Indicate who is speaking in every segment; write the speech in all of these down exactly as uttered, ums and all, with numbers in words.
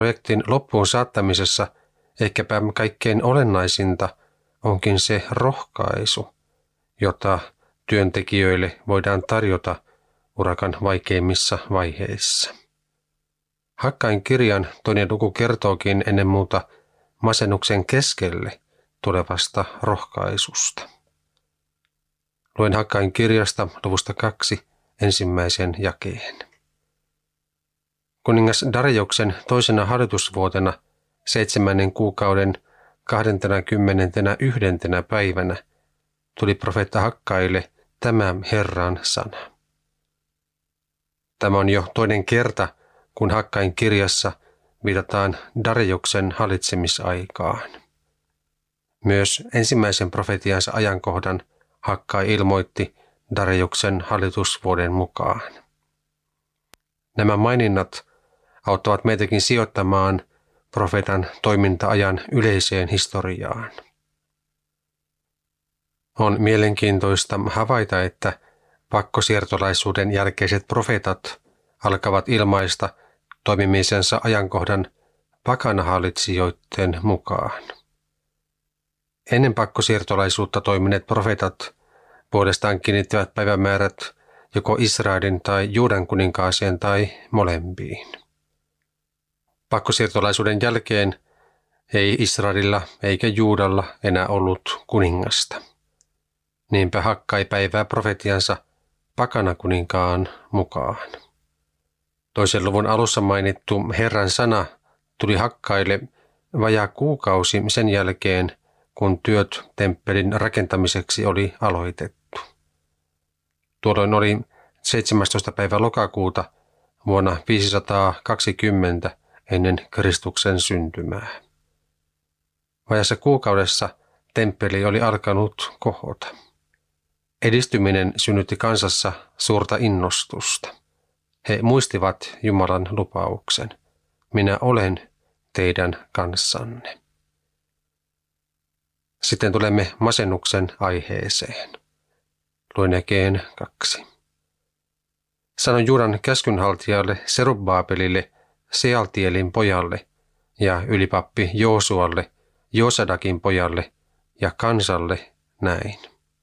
Speaker 1: Projektin loppuun saattamisessa ehkäpä kaikkein olennaisinta onkin se rohkaisu, jota työntekijöille voidaan tarjota urakan vaikeimmissa vaiheissa. Hakkain kirjan toinen luku kertookin ennen muuta masennuksen keskelle tulevasta rohkaisusta. Luen Hakkain kirjasta luvusta kaksi ensimmäisen jakeen. Kuningas Darjoksen toisena hallitusvuotena seitsemännen kuukauden kahdentenakymmenentenä yhdentenä päivänä tuli profeetta Hakkaille tämä Herran sana. Tämä on jo toinen kerta, kun Hakkain kirjassa viitataan Darjoksen hallitsemisaikaan. Myös ensimmäisen profetiansa ajankohdan Hakkai ilmoitti Darjoksen hallitusvuoden mukaan. Nämä maininnat auttavat meitäkin sijoittamaan profeetan toiminta-ajan yleiseen historiaan. On mielenkiintoista havaita, että pakkosiirtolaisuuden jälkeiset profeetat alkavat ilmaista toimimisensa ajankohdan pakanahallitsijoiden mukaan. Ennen pakkosiirtolaisuutta toimineet profeetat puolestaan kiinnittivät päivämäärät joko Israelin tai Juudan kuninkaaseen tai molempiin. Pakkosiirtolaisuuden jälkeen ei Israelilla eikä Juudalla enää ollut kuningasta. Niinpä Hakkai päivää profetiansa pakanakuninkaan mukaan. Toisen luvun alussa mainittu Herran sana tuli Hakkaille vajaa kuukausi sen jälkeen, kun työt temppelin rakentamiseksi oli aloitettu. Tuolloin oli seitsemästoista päivä lokakuuta vuonna viisisataakaksikymmentä ennen Kristuksen syntymää. Vajassa kuukaudessa temppeli oli alkanut kohota. Edistyminen synnytti kansassa suurta innostusta. He muistivat Jumalan lupauksen. Minä olen teidän kanssanne. Sitten tulemme masennuksen aiheeseen. Luen jakeen kaksi. Sanon Juudan käskynhaltijalle Serubbaabelille, Sealtielin pojalle ja ylipappi Joosualle, Joosadakin pojalle ja kansalle näin.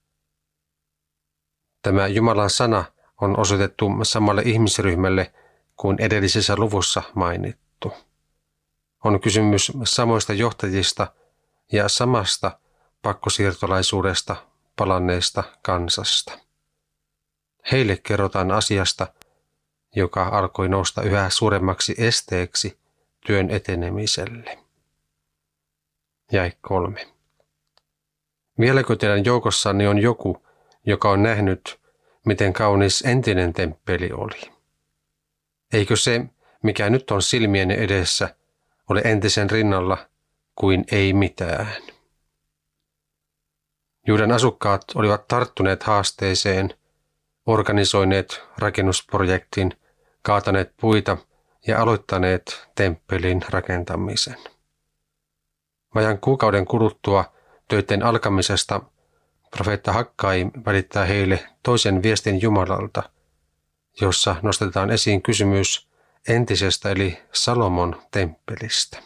Speaker 1: Tämä Jumalan sana on osoitettu samalle ihmisryhmälle kuin edellisessä luvussa mainittu. On kysymys samoista johtajista ja samasta pakkosiirtolaisuudesta palanneesta kansasta. Heille kerrotaan asiasta, joka alkoi nousta yhä suuremmaksi esteeksi työn etenemiselle. Jäi kolme. Vieläkö teidän joukossanne on joku, joka on nähnyt, miten kaunis entinen temppeli oli? Eikö se, mikä nyt on silmienne edessä, ole entisen rinnalla kuin ei mitään? Juudan asukkaat olivat tarttuneet haasteeseen, organisoineet rakennusprojektin, kaataneet puita ja aloittaneet temppelin rakentamisen. Vajan kuukauden kuluttua töiden alkamisesta profeetta Hakkai välittää heille toisen viestin Jumalalta, jossa nostetaan esiin kysymys entisestä eli Salomon temppelistä.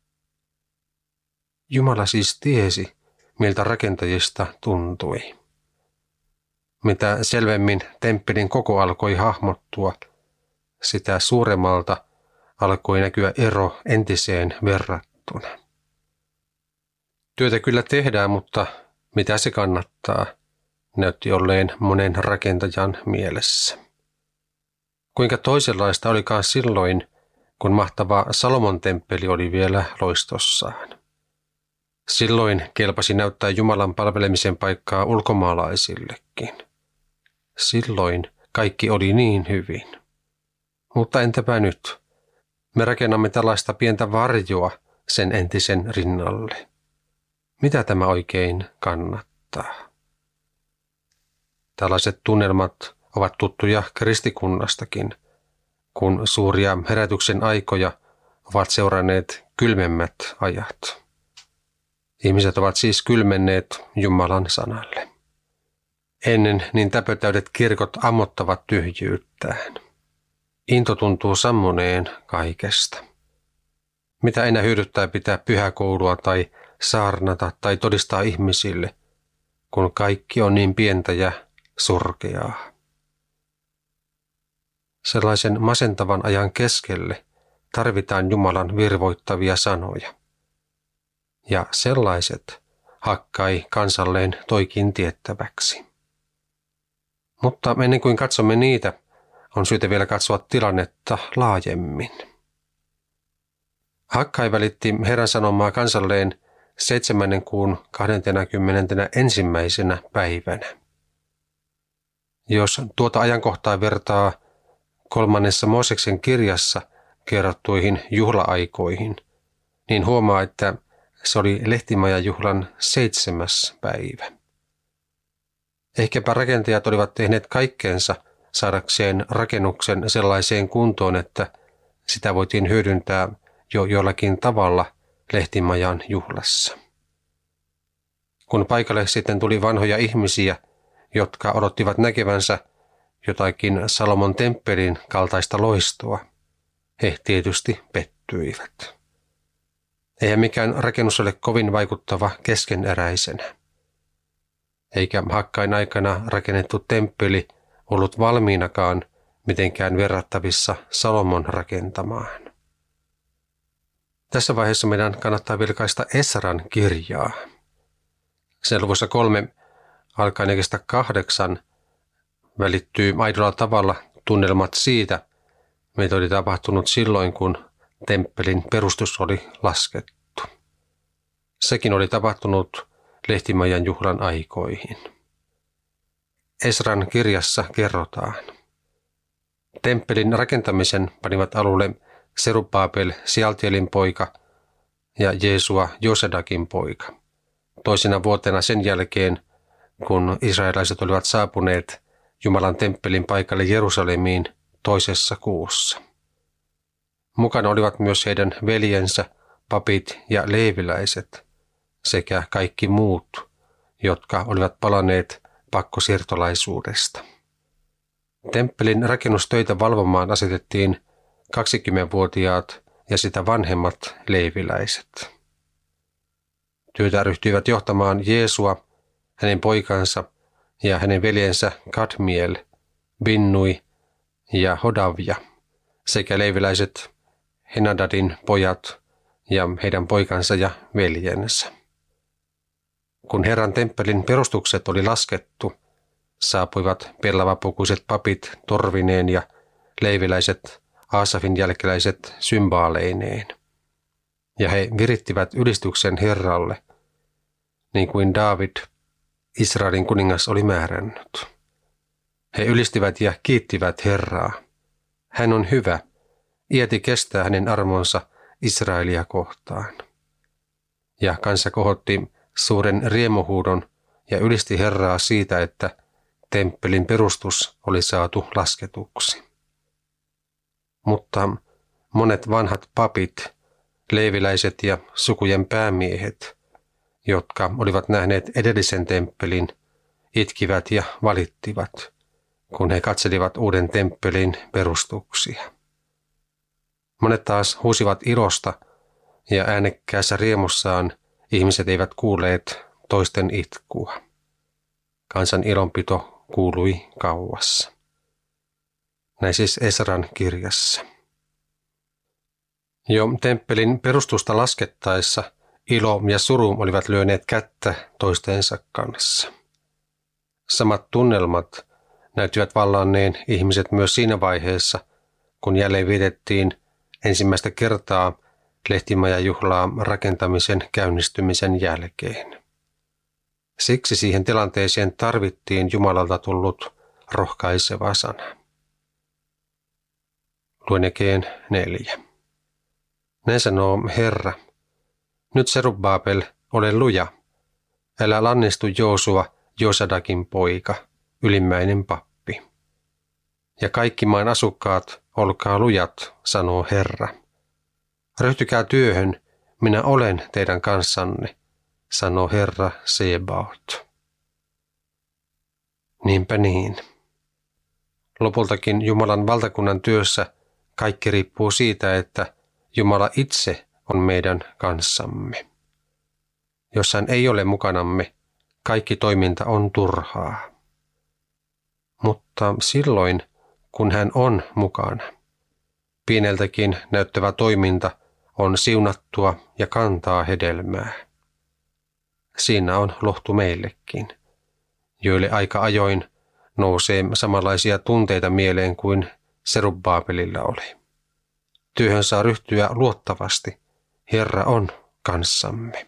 Speaker 1: Jumala siis tiesi, miltä rakentajista tuntui. Mitä selvemmin temppelin koko alkoi hahmottua, sitä suuremmalta alkoi näkyä ero entiseen verrattuna. Työtä kyllä tehdään, mutta mitä se kannattaa, näytti olleen monen rakentajan mielessä. Kuinka toisenlaista olikaan silloin, kun mahtava Salomon temppeli oli vielä loistossaan. Silloin kelpasi näyttää Jumalan palvelemisen paikkaa ulkomaalaisillekin. Silloin kaikki oli niin hyvin. Mutta entäpä nyt? Me rakennamme tällaista pientä varjoa sen entisen rinnalle. Mitä tämä oikein kannattaa? Tällaiset tunnelmat ovat tuttuja kristikunnastakin, kun suuria herätyksen aikoja ovat seuranneet kylmemmät ajat. Ihmiset ovat siis kylmenneet Jumalan sanalle. Ennen niin täpötäydet kirkot ammottavat tyhjyyttään. Into tuntuu sammuneen kaikesta. Mitä enää hyödyttää pitää pyhäkoulua tai saarnata tai todistaa ihmisille, kun kaikki on niin pientä ja surkeaa. Sellaisen masentavan ajan keskelle tarvitaan Jumalan virvoittavia sanoja. Ja sellaiset Hakkai kansalleen toikin tiettäväksi. Mutta ennen kuin katsomme niitä, on syytä vielä katsoa tilannetta laajemmin. Hakkai välitti Herran sanomaa kansalleen seitsemännen kuun kaksikymmentä ensimmäisenä päivänä. Jos tuota ajankohtaa vertaa kolmannessa Mooseksen kirjassa kerrottuihin juhla-aikoihin, niin huomaa, että se oli lehtimajajuhlan seitsemäs päivä. Ehkäpä rakentajat olivat tehneet kaikkeensa saadakseen rakennuksen sellaiseen kuntoon, että sitä voitiin hyödyntää jo jollakin tavalla lehtimajan juhlassa. Kun paikalle sitten tuli vanhoja ihmisiä, jotka odottivat näkevänsä jotakin Salomon temppelin kaltaista loistoa, he tietysti pettyivät. Eihän mikään rakennus ole kovin vaikuttava keskeneräisenä. Eikä Hakkain aikana rakennettu temppeli ollut valmiinakaan mitenkään verrattavissa Salomon rakentamaan. Tässä vaiheessa meidän kannattaa vilkaista Esran kirjaa. Sen luvussa kolme alkaen jakeesta kahdeksan välittyy aidolla tavalla tunnelmat siitä, mitä oli tapahtunut silloin, kun temppelin perustus oli laskettu. Sekin oli tapahtunut lehtimajan juhlan aikoihin. Esran kirjassa kerrotaan. Temppelin rakentamisen panivat alulle Serubabel Sialtielin poika ja Jeesua Josedakin poika. Toisena vuotena sen jälkeen, kun israelaiset olivat saapuneet Jumalan temppelin paikalle Jerusalemiin toisessa kuussa. Mukana olivat myös heidän veljensä, papit ja leeviläiset sekä kaikki muut, jotka olivat palanneet pakkosiirtolaisuudesta. Temppelin rakennustöitä valvomaan asetettiin kaksikymmenvuotiaat ja sitä vanhemmat leeviläiset. Työtä ryhtyivät johtamaan Jeesua, hänen poikansa ja hänen veljensä Kadmiel, Binnui ja Hodavia sekä leeviläiset Henadadin pojat ja heidän poikansa ja veljensä. Kun Herran temppelin perustukset oli laskettu, saapuivat pellavapukuiset papit torvineen ja leeviläiset Aasafin jälkeläiset symbaaleineen. Ja he virittivät ylistyksen Herralle, niin kuin Daavid, Israelin kuningas, oli määrännyt. He ylistivät ja kiittivät Herraa. Hän on hyvä, iäti kestää hänen armonsa Israelia kohtaan. Ja kansa kohotti suuren riemuhuudon ja ylisti Herraa siitä, että temppelin perustus oli saatu lasketuksi. Mutta monet vanhat papit, leeviläiset ja sukujen päämiehet, jotka olivat nähneet edellisen temppelin, itkivät ja valittivat, kun he katselivat uuden temppelin perustuksia. Monet taas huusivat ilosta ja äänekkäässä riemussaan ihmiset eivät kuulleet toisten itkua. Kansan ilonpito kuului kauassa. Näin siis Esran kirjassa. Jo temppelin perustusta laskettaessa ilo ja suru olivat lyöneet kättä toistensa kanssa. Samat tunnelmat näyttivät vallanneen ihmiset myös siinä vaiheessa, kun jälleen vietettiin ensimmäistä kertaa lehtimajajuhlaa rakentamisen käynnistymisen jälkeen. Siksi siihen tilanteeseen tarvittiin Jumalalta tullut rohkaiseva sana. Luen jakeen neljä. Näin sanoo Herra, nyt Serubabel, ole luja, älä lannistu Joosua, Josadakin poika, ylimmäinen pappi. Ja kaikki maan asukkaat, olkaa lujat, sanoo Herra. Ryhtykää työhön, minä olen teidän kanssanne, sanoo Herra Sebaot. Niinpä niin. Lopultakin Jumalan valtakunnan työssä kaikki riippuu siitä, että Jumala itse on meidän kanssamme. Jos hän ei ole mukanamme, kaikki toiminta on turhaa. Mutta silloin, kun hän on mukana, pieneltäkin näyttävä toiminta on siunattua ja kantaa hedelmää. Siinä on lohtu meillekin, joille aika ajoin nousee samanlaisia tunteita mieleen kuin Serubabelilla oli. Työhön saa ryhtyä luottavasti. Herra on kanssamme.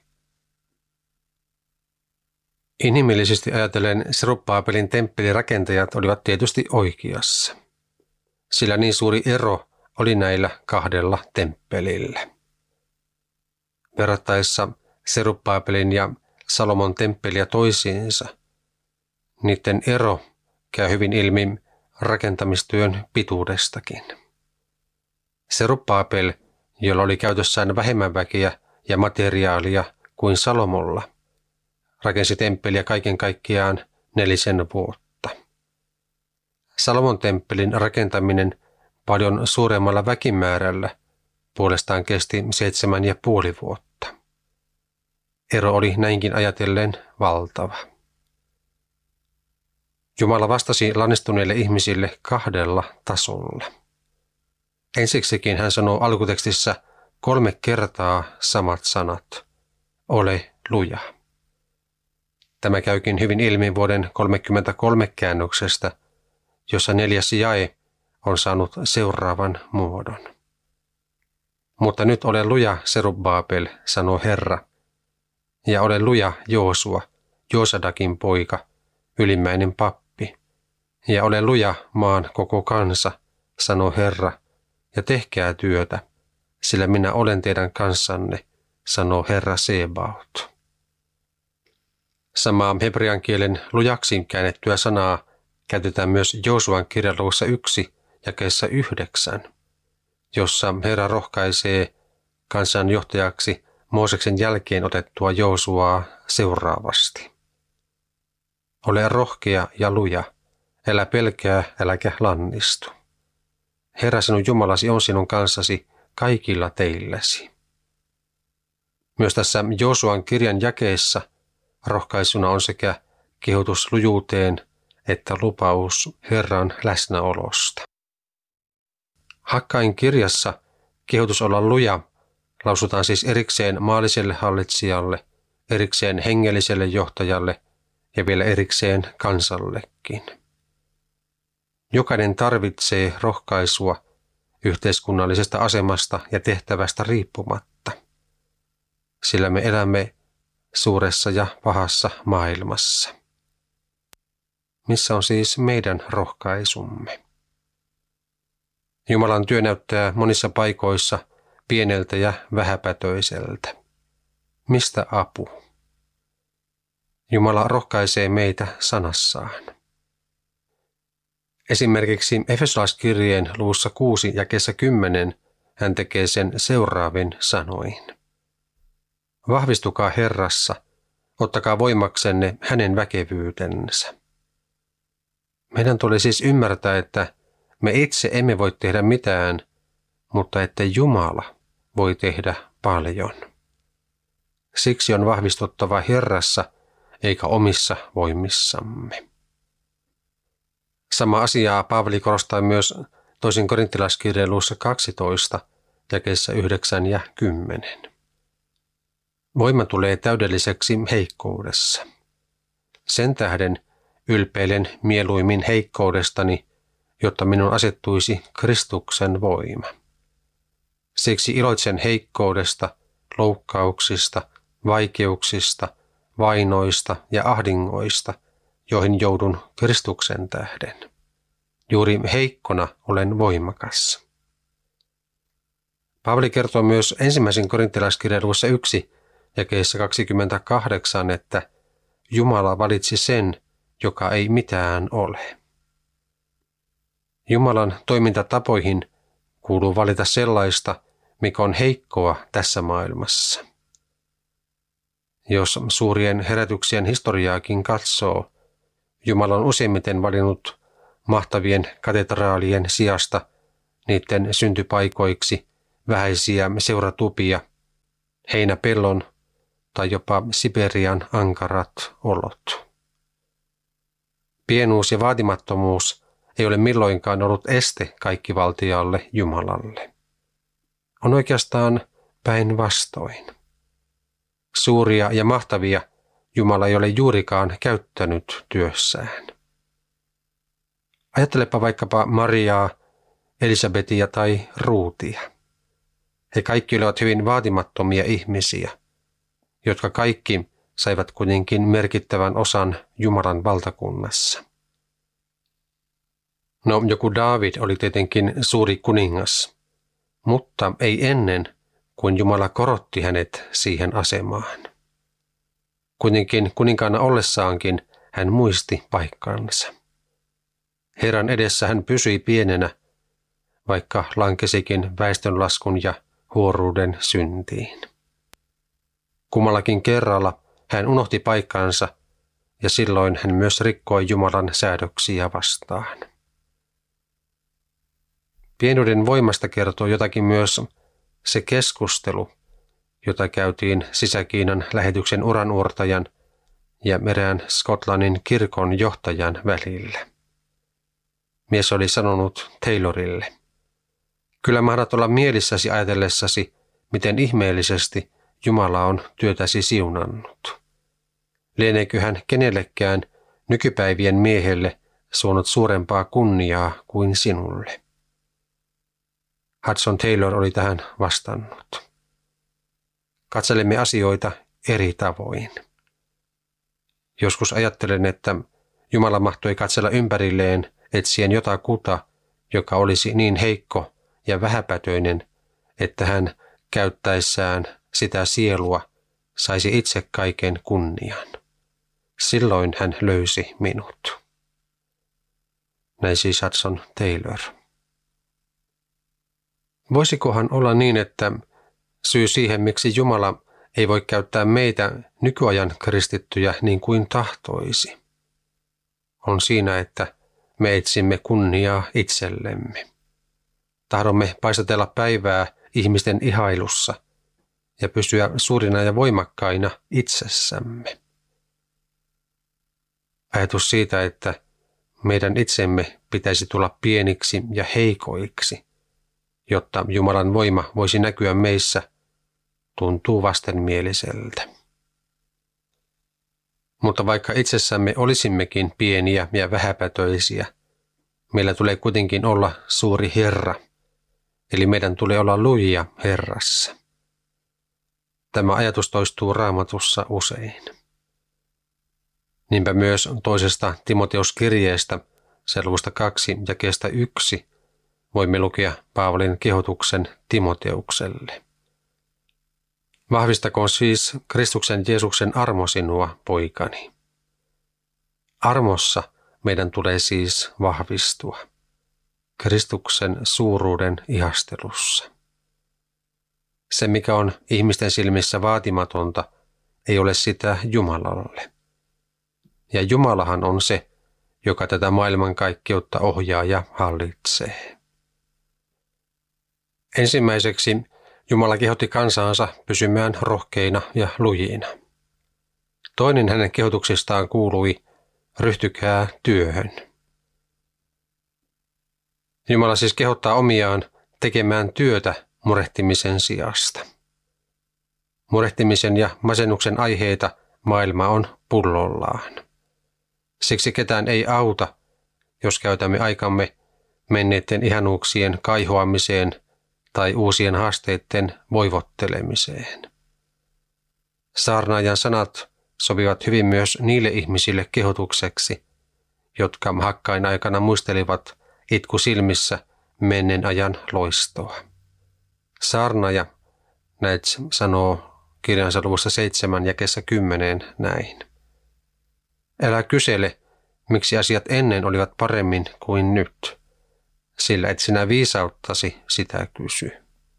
Speaker 1: Inhimillisesti ajatellen Serubabelin temppelirakentajat olivat tietysti oikeassa, sillä niin suuri ero oli näillä kahdella temppelillä. Verrattaessa Serubabelin ja Salomon temppeliä toisiinsa, niiden ero käy hyvin ilmi rakentamistyön pituudestakin. Serubabel, jolla oli käytössään vähemmän väkeä ja materiaalia kuin Salomolla, rakensi temppeliä kaiken kaikkiaan nelisen vuotta. Salomon temppelin rakentaminen paljon suuremmalla väkimäärällä puolestaan kesti seitsemän ja puoli vuotta. Ero oli näinkin ajatellen valtava. Jumala vastasi lannistuneille ihmisille kahdella tasolla. Ensiksikin hän sanoo alkutekstissä kolme kertaa samat sanat. Ole luja. Tämä käykin hyvin ilmi vuoden kolmekymmentäkolme käännöksestä, jossa neljäs jae on saanut seuraavan muodon. Mutta nyt ole luja, Serubabel, sanoo Herra, ja ole luja, Joosua, Joosadakin poika, ylimmäinen pappi, ja ole luja, maan koko kansa, sanoo Herra, ja tehkää työtä, sillä minä olen teidän kanssanne, sanoo Herra Sebaot. Samaa hebrean kielen lujaksi käännettyä sanaa käytetään myös Joosuan kirjaluvussa yksi jakeessa yhdeksän, jossa Herra rohkaisee kansanjohtajaksi Mooseksen jälkeen otettua Joosuaa seuraavasti. Ole rohkea ja luja, älä pelkää, äläkä lannistu. Herra sinun Jumalasi on sinun kanssasi kaikilla teilläsi. Myös tässä Joosuan kirjan jakeessa rohkaisuna on sekä kehotus lujuuteen että lupaus Herran läsnäolosta. Hakkain kirjassa kehotus olla luja lausutaan siis erikseen maalliselle hallitsijalle, erikseen hengelliselle johtajalle ja vielä erikseen kansallekin. Jokainen tarvitsee rohkaisua yhteiskunnallisesta asemasta ja tehtävästä riippumatta, sillä me elämme suuressa ja pahassa maailmassa. Missä on siis meidän rohkaisumme? Jumalan työ näyttää monissa paikoissa pieneltä ja vähäpätöiseltä. Mistä apu? Jumala rohkaisee meitä sanassaan. Esimerkiksi Efesolaiskirjeen luvussa kuusi jakeessa kymmenen hän tekee sen seuraavin sanoin. Vahvistukaa Herrassa, ottakaa voimaksenne hänen väkevyytensä. Meidän tuli siis ymmärtää, että me itse emme voi tehdä mitään, mutta että Jumala voi tehdä paljon. Siksi on vahvistuttava Herrassa eikä omissa voimissamme. Sama asiaa Paavali korostaa myös toisen korinttilaiskirjeen luvussa kaksitoista, jakeissa yhdeksän ja kymmenen. Voima tulee täydelliseksi heikkoudessa. Sen tähden ylpeilen mieluimmin heikkoudestani, jotta minun asettuisi Kristuksen voima. Siksi iloitsen heikkoudesta, loukkauksista, vaikeuksista, vainoista ja ahdingoista, joihin joudun Kristuksen tähden. Juuri heikkona olen voimakas. Paavali kertoo myös ensimmäisen korinttilaiskirjan luvussa yksi jakeessa kaksikymmentäkahdeksan, että Jumala valitsi sen, joka ei mitään ole. Jumalan toimintatapoihin kuuluu valita sellaista, mikä on heikkoa tässä maailmassa. Jos suurien herätyksien historiaakin katsoo, Jumala on useimmiten valinnut mahtavien katedraalien sijasta niiden syntypaikoiksi vähäisiä seuratupia heinäpellon tai jopa Siperian ankarat olot. Pienuus ja vaatimattomuus ei ole milloinkaan ollut este kaikkivaltialle Jumalalle. On oikeastaan päinvastoin. Suuria ja mahtavia Jumala ei ole juurikaan käyttänyt työssään. Ajattelepa vaikkapa Mariaa, Elisabetia tai Ruutia. He kaikki olivat hyvin vaatimattomia ihmisiä, jotka kaikki saivat kuitenkin merkittävän osan Jumalan valtakunnassa. No, joku Daavid oli tietenkin suuri kuningas, mutta ei ennen kuin Jumala korotti hänet siihen asemaan. Kuitenkin kuninkaana ollessaankin hän muisti paikkansa. Herran edessä hän pysyi pienenä, vaikka lankesikin väestönlaskun ja huoruuden syntiin. Kummallakin kerralla hän unohti paikkansa ja silloin hän myös rikkoi Jumalan säädöksiä vastaan. Pienuuden voimasta kertoo jotakin myös se keskustelu, jota käytiin Sisä-Kiinan lähetyksen uranuurtajan ja erään Skotlannin kirkon johtajan välillä. Mies oli sanonut Taylorille: "Kyllä mahdat olla mielissäsi ajatellessasi, miten ihmeellisesti Jumala on työtäsi siunannut. Lieneekö hän kenellekään nykypäivien miehelle suonut suurempaa kunniaa kuin sinulle?" Hudson Taylor oli tähän vastannut: "Katselemme asioita eri tavoin. Joskus ajattelen, että Jumala mahtoi katsella ympärilleen etsien jotakuta, joka olisi niin heikko ja vähäpätöinen, että hän käyttäessään sitä sielua saisi itse kaiken kunnian. Silloin hän löysi minut." Näin siis Hudson Taylor. Voisikohan olla niin, että syy siihen, miksi Jumala ei voi käyttää meitä nykyajan kristittyjä niin kuin tahtoisi, on siinä, että me etsimme kunniaa itsellemme. Tahdomme paistatella päivää ihmisten ihailussa ja pysyä suurina ja voimakkaina itsessämme. Ajatus siitä, että meidän itsemme pitäisi tulla pieniksi ja heikoiksi, jotta Jumalan voima voisi näkyä meissä, tuntuu vastenmieliseltä. Mutta vaikka itsessämme olisimmekin pieniä ja vähäpätöisiä, meillä tulee kuitenkin olla suuri Herra, eli meidän tulee olla lujia Herrassa. Tämä ajatus toistuu Raamatussa usein. Niinpä myös toisesta Timoteus-kirjeestä, sen luvusta kaksi jakeesta yksi, voimme lukea Paavalin kehotuksen Timoteukselle. "Vahvistakoon siis Kristuksen Jeesuksen armo sinua, poikani." Armossa meidän tulee siis vahvistua, Kristuksen suuruuden ihastelussa. Se, mikä on ihmisten silmissä vaatimatonta, ei ole sitä Jumalalle. Ja Jumalahan on se, joka tätä maailmankaikkeutta ohjaa ja hallitsee. Ensimmäiseksi Jumala kehotti kansaansa pysymään rohkeina ja lujina. Toinen hänen kehotuksistaan kuului: ryhtykää työhön. Jumala siis kehottaa omiaan tekemään työtä murehtimisen sijasta. Murehtimisen ja masennuksen aiheita maailma on pullollaan. Siksi ketään ei auta, jos käytämme aikamme menneiden ihanuuksien kaihoamiseen tai uusien haasteiden voivottelemiseen. Saarnaajan sanat sopivat hyvin myös niille ihmisille kehotukseksi, jotka hakkain aikana muistelivat itku silmissä menneen ajan loistoa. Saarnaaja näet sanoo kirjansa luvussa seitsemän jakeessa kymmeneen näin: "Älä kysele, miksi asiat ennen olivat paremmin kuin nyt, sillä et sinä viisauttasi sitä kysy."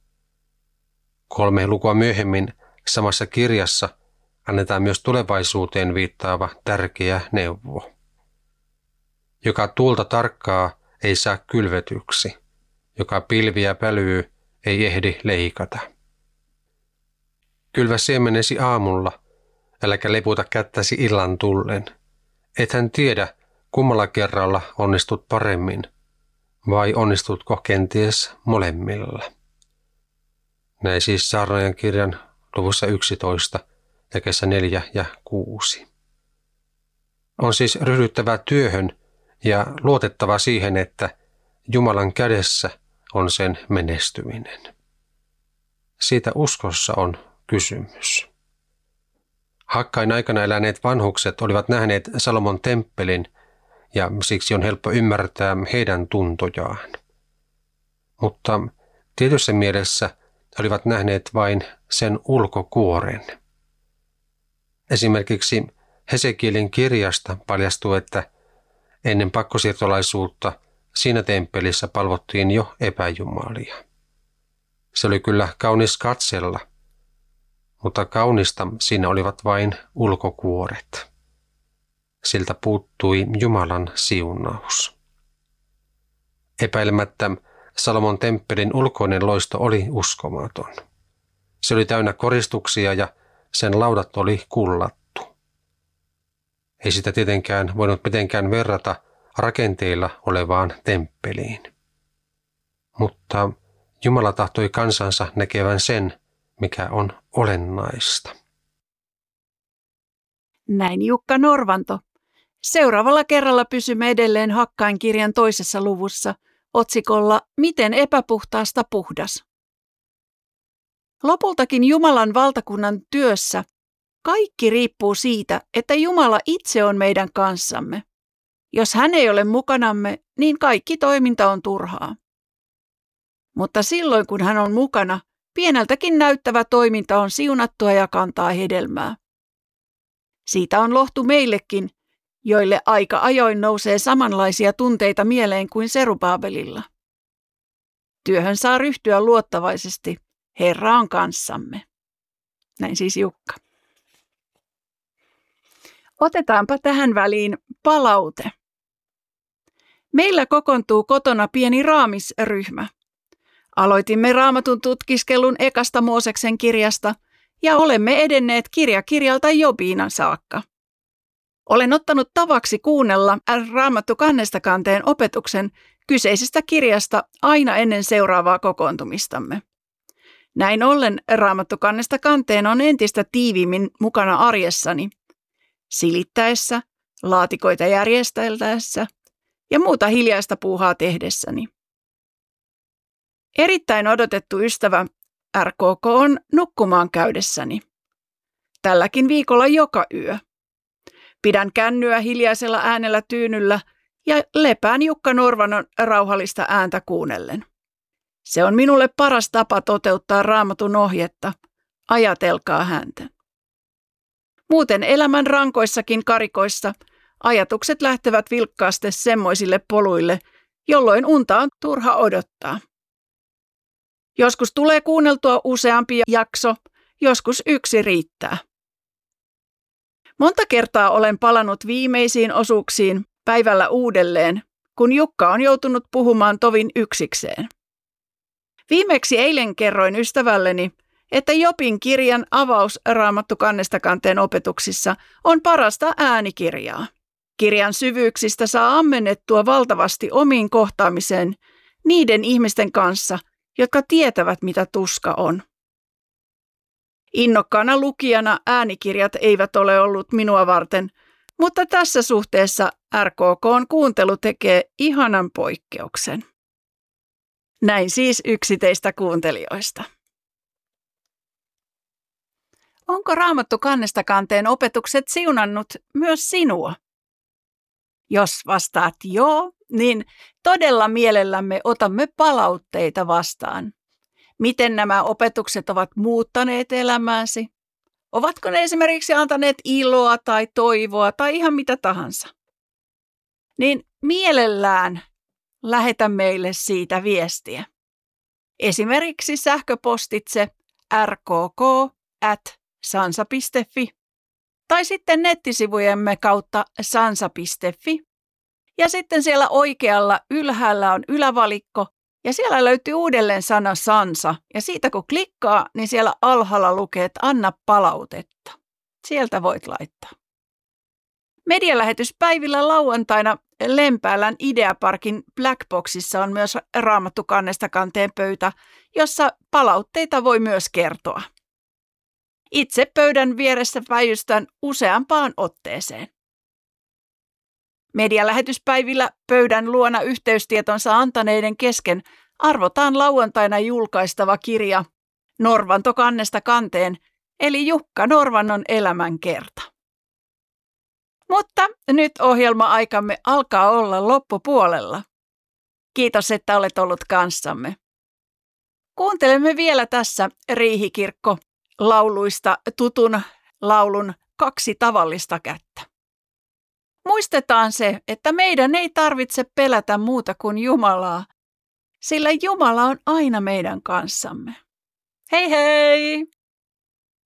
Speaker 1: Kolme lukua myöhemmin samassa kirjassa annetaan myös tulevaisuuteen viittaava tärkeä neuvo. "Joka tuulta tarkkaa, ei saa kylvetyksi. Joka pilviä pälyy, ei ehdi leikata." kylvä siemenesi aamulla, äläkä leputa kättäsi illan tullen. Ethän tiedä, kummalla kerralla onnistut paremmin, vai onnistutko kenties molemmilla. Näin siis Saarnaajan kirjan luvussa yksitoista, jakeissa neljä ja kuusi. On siis ryhdyttävä työhön ja luotettava siihen, että Jumalan kädessä on sen menestyminen. Siitä uskossa on kysymys. Hakkain aikana eläneet vanhukset olivat nähneet Salomon temppelin ja siksi on helppo ymmärtää heidän tuntojaan. Mutta tietyssä mielessä olivat nähneet vain sen ulkokuoren. Esimerkiksi Hesekielin kirjasta paljastuu, että ennen pakkosiirtolaisuutta siinä temppelissä palvottiin jo epäjumalia. Se oli kyllä kaunis katsella, mutta kaunista siinä olivat vain ulkokuoret. Siltä puuttui Jumalan siunaus. Epäilemättä Salomon temppelin ulkoinen loisto oli uskomaton. Se oli täynnä koristuksia ja sen laudat oli kullattu. Ei sitä tietenkään voinut mitenkään verrata rakenteilla olevaan temppeliin. Mutta Jumala tahtoi kansansa näkevän sen, mikä on olennaista.
Speaker 2: Näin Jukka Norvanto. Seuraavalla kerralla pysymme edelleen Hakkain kirjan toisessa luvussa otsikolla Miten epäpuhtaasta puhdas. Lopultakin Jumalan valtakunnan työssä kaikki riippuu siitä, että Jumala itse on meidän kanssamme. Jos hän ei ole mukanamme, niin kaikki toiminta on turhaa. Mutta silloin kun hän on mukana, pieneltäkin näyttävä toiminta on siunattua ja kantaa hedelmää. Siitä on lohtu meillekin, joille aika ajoin nousee samanlaisia tunteita mieleen kuin Serubaabelilla. Työhön saa ryhtyä luottavaisesti. Herra on kanssamme. Näin siis Jukka. Otetaanpa tähän väliin palaute. Meillä kokoontuu kotona pieni raamisryhmä. Aloitimme Raamatun tutkiskelun ekasta Mooseksen kirjasta ja olemme edenneet kirja kirjalta Jobiina saakka. Olen ottanut tavaksi kuunnella Raamattu kannesta kanteen opetuksen kyseisestä kirjasta aina ennen seuraavaa kokoontumistamme. Näin ollen Raamattu kannesta kanteen on entistä tiiviimmin mukana arjessani, silittäessä, laatikoita järjesteltäessä ja muuta hiljaista puuhaa tehdessäni. Erittäin odotettu ystävä R K K on nukkumaan käydessäni. Tälläkin viikolla joka yö. Pidän kännyä hiljaisella äänellä tyynyllä ja lepään Jukka Norvanon rauhallista ääntä kuunnellen. Se on minulle paras tapa toteuttaa Raamatun ohjetta. Ajatelkaa häntä. Muuten elämän rankoissakin karikoissa ajatukset lähtevät vilkkaasti semmoisille poluille, jolloin unta on turha odottaa. Joskus tulee kuunneltua useampi jakso, joskus yksi riittää. Monta kertaa olen palannut viimeisiin osuuksiin päivällä uudelleen, kun Jukka on joutunut puhumaan tovin yksikseen. Viimeksi eilen kerroin ystävälleni, että Jobin kirjan avaus Raamattu kannesta kanteen opetuksissa on parasta äänikirjaa. Kirjan syvyyksistä saa ammennettua valtavasti omiin kohtaamiseen niiden ihmisten kanssa, jotka tietävät, mitä tuska on. Innokkaana lukijana äänikirjat eivät ole ollut minua varten, mutta tässä suhteessa R K K:n kuuntelu tekee ihanan poikkeuksen. Näin siis yksi teistä kuuntelijoista. Onko Raamattu kannesta kanteen opetukset siunannut myös sinua? Jos vastaat joo, niin todella mielellämme otamme palautteita vastaan. Miten nämä opetukset ovat muuttaneet elämääsi? Ovatko ne esimerkiksi antaneet iloa tai toivoa tai ihan mitä tahansa? Niin mielellään lähetä meille siitä viestiä. Esimerkiksi sähköpostitse r k k at sansa piste f i tai sitten nettisivujemme kautta sansa piste f i. Ja sitten siellä oikealla ylhäällä on ylävalikko, Ja siellä löytyy uudelleen sana Sansa. Ja siitä kun klikkaa, niin siellä alhaalla lukee, että anna palautetta. Sieltä voit laittaa. Medialähetyspäivillä lauantaina Lempäälän Ideaparkin Blackboxissa on myös Raamattu kannesta kanteen pöytä, jossa palautteita voi myös kertoa. Itse pöydän vieressä päivystän useampaan otteeseen. Medialähetyspäivillä pöydän luona yhteystietonsa antaneiden kesken arvotaan lauantaina julkaistava kirja Norvanto kannesta kanteen, eli Jukka Norvannon elämänkerta. Mutta nyt ohjelma-aikamme alkaa olla loppupuolella. Kiitos, että olet ollut kanssamme. Kuuntelemme vielä tässä Riihikirkko lauluista tutun laulun Kaksi tavallista kättä. Muistetaan se, että meidän ei tarvitse pelätä muuta kuin Jumalaa, sillä Jumala on aina meidän kanssamme. Hei hei!